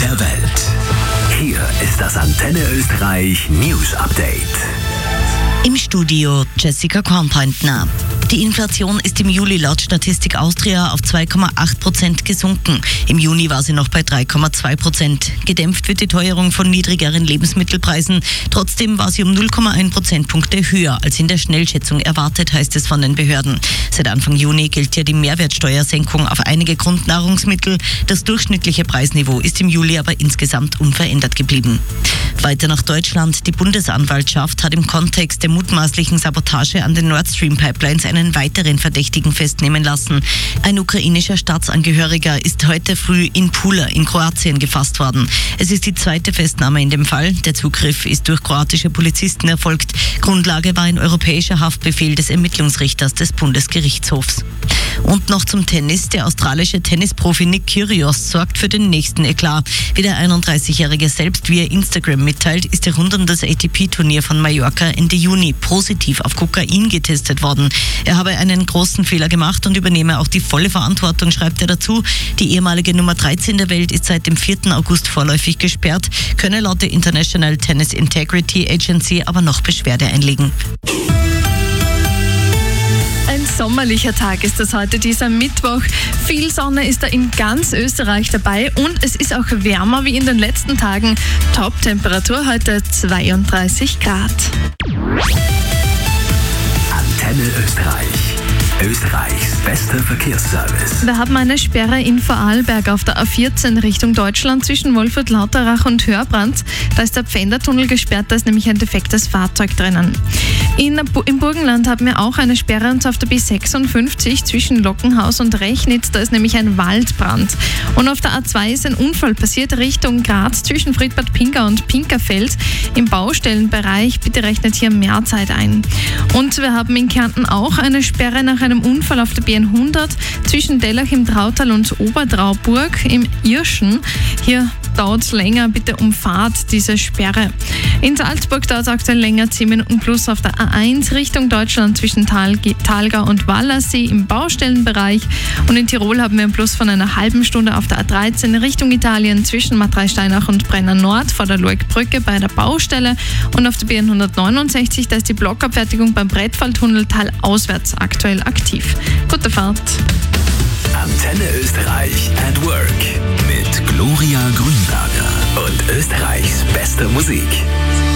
der Welt. Hier ist das Antenne Österreich News Update. Im Studio Jessica Kornpointner. Die Inflation ist im Juli laut Statistik Austria auf 2,8% gesunken. Im Juni war sie noch bei 3,2%. Gedämpft wird die Teuerung von niedrigeren Lebensmittelpreisen. Trotzdem war sie um 0,1 Prozentpunkte höher als in der Schnellschätzung erwartet, heißt es von den Behörden. Seit Anfang Juni gilt ja die Mehrwertsteuersenkung auf einige Grundnahrungsmittel. Das durchschnittliche Preisniveau ist im Juli aber insgesamt unverändert geblieben. Weiter nach Deutschland. Die Bundesanwaltschaft hat im Kontext der mutmaßlichen Sabotage an den Nord Stream Pipelines einen weiteren Verdächtigen festnehmen lassen. Ein ukrainischer Staatsangehöriger ist heute früh in Pula in Kroatien gefasst worden. Es ist die zweite Festnahme in dem Fall. Der Zugriff ist durch kroatische Polizisten erfolgt. Grundlage war ein europäischer Haftbefehl des Ermittlungsrichters des Bundesgerichtshofs. Und noch zum Tennis. Der australische Tennisprofi Nick Kyrgios sorgt für den nächsten Eklat. Wie der 31-Jährige selbst via Instagram mitteilt, ist er rund um das ATP-Turnier von Mallorca Ende Juni positiv auf Kokain getestet worden. Er habe einen großen Fehler gemacht und übernehme auch die volle Verantwortung, schreibt er dazu. Die ehemalige Nummer 13 der Welt ist seit dem 4. August vorläufig gesperrt, könne laut der International Tennis Integrity Agency aber noch Beschwerde einlegen. Ein sommerlicher Tag ist das heute, dieser Mittwoch. Viel Sonne ist da in ganz Österreich dabei und es ist auch wärmer wie in den letzten Tagen. Top-Temperatur heute 32 Grad. Antenne Österreich. Österreichs bester Verkehrsservice. Wir haben eine Sperre in Vorarlberg auf der A14 Richtung Deutschland zwischen Wolfurt-Lauterach und Hörbrand. Da ist der Pfändertunnel gesperrt, da ist nämlich ein defektes Fahrzeug drinnen. Im Burgenland haben wir auch eine Sperre, und zwar auf der B56 zwischen Lockenhaus und Rechnitz. Da ist nämlich ein Waldbrand. Und auf der A2 ist ein Unfall passiert Richtung Graz zwischen Friedbad Pinga und Pinkerfeld im Baustellenbereich. Bitte rechnet hier mehr Zeit ein. Und wir haben in Kärnten auch eine Sperre nach einem Unfall auf der B100 zwischen Dellach im Trautal und Obertrauburg im Irschen. Hier dauert es länger, bitte umfahrt diese Sperre. In Salzburg dauert es aktuell länger, 10 Minuten plus auf der A1 Richtung Deutschland zwischen Thalgau und Wallersee im Baustellenbereich. Und in Tirol haben wir einen Plus von einer halben Stunde auf der A13 Richtung Italien zwischen Matrei-Steinach und Brenner Nord vor der Luegbrücke bei der Baustelle. Und auf der B169, da ist die Blockabfertigung beim Brettfalltunnel talauswärts aktuell aktiv. Gute Fahrt. Antenne Österreich at Work mit Gloria Grünberger und Österreichs bester Musik.